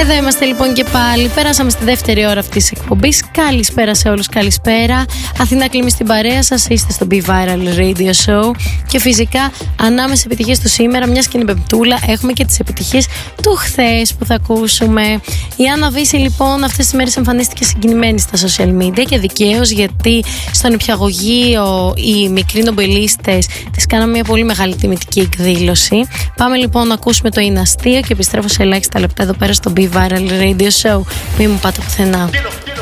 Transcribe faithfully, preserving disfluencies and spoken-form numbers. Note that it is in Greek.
Εδώ είμαστε λοιπόν και πάλι. Περάσαμε στη δεύτερη ώρα αυτής της εκπομπής. Καλησπέρα σε όλους, καλησπέρα. Αθηνά Κλίμη στην παρέα σας. Είστε στο Be Viral Radio Show. Και φυσικά ανάμεσα επιτυχίες του σήμερα, μιας και είναι Πεμπτούλα, έχουμε και τις επιτυχίες του χθες που θα ακούσουμε. Η Άννα Βύση λοιπόν αυτές τις μέρες εμφανίστηκε συγκινημένη στα social media και δικαίως, γιατί στο νηπιαγωγείο οι μικροί νομπελίστες της κάναμε μια πολύ μεγάλη τιμητική εκδήλωση. Πάμε λοιπόν να ακούσουμε το Είναι Αστείο και επιστρέφω σε ελάχιστα λεπτά εδώ πέρα στο Be Viral Radio Show. Μην μου πάτε πουθενά.